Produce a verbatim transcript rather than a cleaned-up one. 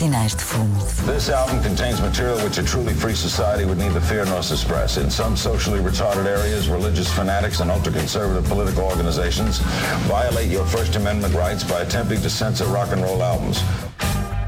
sinais de fumo. This album contains material which a truly free society would neither fear nor suppress. In some socially retarded areas, religious fanatics and ultra-conservative political organizations violate your First Amendment rights by attempting to censor rock and roll albums.